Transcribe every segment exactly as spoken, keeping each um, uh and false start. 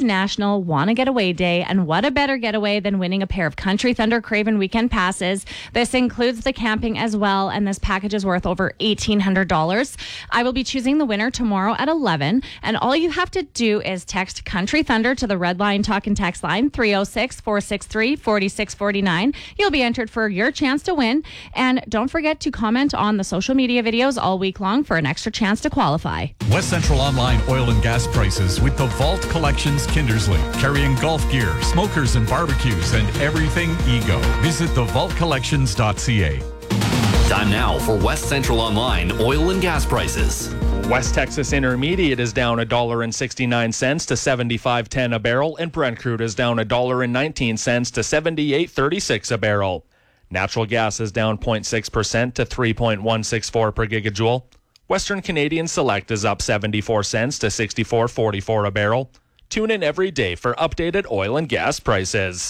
National Wanna Getaway Day, and what a better getaway than winning a pair of Country Thunder Craven weekend passes. This includes the camping as well, and this package is worth over eighteen hundred dollars. I will be choosing the winner tomorrow at eleven, and all you have to do is text Country Thunder to the Red Line Talk and Text line three oh six, four six three, four six four nine. You'll be entered for your chance to win, and don't forget to comment on the social media videos all week long for an extra chance to qualify. West Central Online oil and gas prices with the Vault Collections Kindersley, carrying golf gear, smokers and barbecues, and everything Ego. Visit the vault collections dot c a. Time now for West Central Online oil and gas prices. West Texas Intermediate is down one dollar and sixty-nine cents to seventy-five ten a barrel, and Brent crude is down one dollar and nineteen cents to seventy-eight thirty-six a barrel. Natural gas is down zero point six percent to three point one six four per gigajoule. Western Canadian Select is up seventy-four cents to sixty-four forty-four a barrel. Tune in every day for updated oil and gas prices.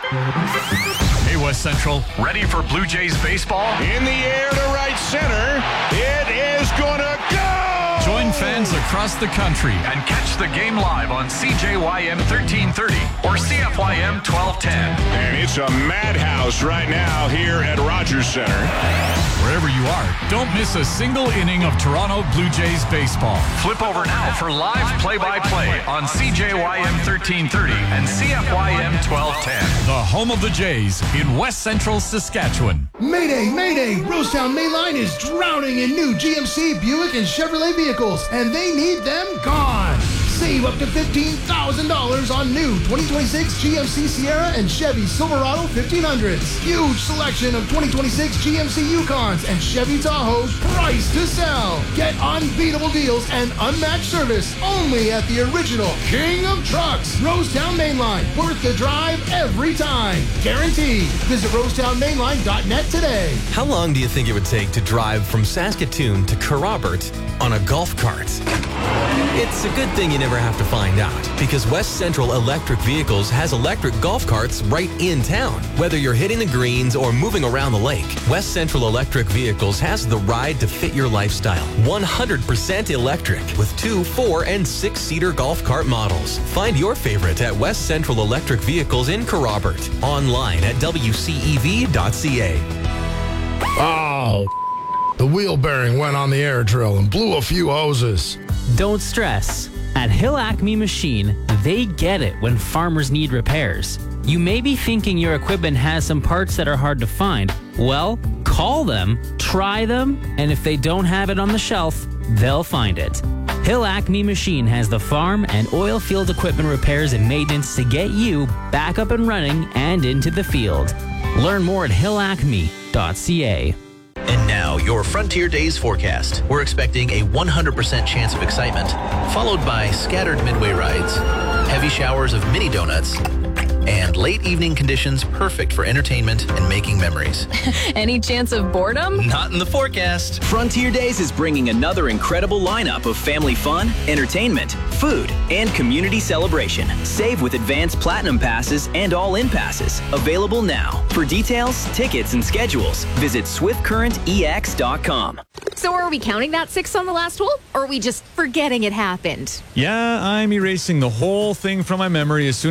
Hey, West Central, ready for Blue Jays baseball? In the air to right center. It is gonna go! Join fans across the country and catch the game live on C J Y M thirteen thirty or C F Y M twelve ten. And it's a madhouse right now here at Rogers Center. Wherever you are, don't miss a single inning of Toronto Blue Jays baseball. Flip over now for live play-by-play on C J Y M thirteen thirty and C F Y M twelve ten. The home of the Jays in West Central Saskatchewan. Mayday, mayday! Rosetown Mainline is drowning in new G M C, Buick, and Chevrolet vehicles, and they need them gone. Save up to fifteen thousand dollars on new twenty twenty-six G M C Sierra and Chevy Silverado fifteen hundreds. Huge selection of twenty twenty-six G M C Yukons and Chevy Tahoes priced to sell. Get unbeatable deals and unmatched service only at the original King of Trucks. Rosetown Mainline, worth the drive every time. Guaranteed. Visit rosetown mainline dot net today. How long do you think it would take to drive from Saskatoon to Kerrobert on a golf cart? It's a good thing you never have to find out, because West Central Electric Vehicles has electric golf carts right in town. Whether you're hitting the greens or moving around the lake, West Central Electric Vehicles has the ride to fit your lifestyle. one hundred percent electric with two, four, and six-seater golf cart models. Find your favorite at West Central Electric Vehicles in Kerrobert. Online at w c e v dot c a. Oh, the wheel bearing went on the air drill and blew a few hoses. Don't stress. At Hill Acme Machine, they get it when farmers need repairs. You may be thinking your equipment has some parts that are hard to find. Well, call them, try them, and if they don't have it on the shelf, they'll find it. Hill Acme Machine has the farm and oil field equipment repairs and maintenance to get you back up and running and into the field. Learn more at hill acme dot c a. And now, your Frontier Days forecast. We're expecting a one hundred percent chance of excitement, followed by scattered midway rides, heavy showers of mini donuts, and late evening conditions perfect for entertainment and making memories. Any chance of boredom? Not in the forecast. Frontier Days is bringing another incredible lineup of family fun, entertainment, food, and community celebration. Save with advanced platinum passes and all-in passes. Available now. For details, tickets, and schedules, visit swift current e x dot com. So are we counting that six on the last hole, or are we just forgetting it happened? Yeah, I'm erasing the whole thing from my memory as soon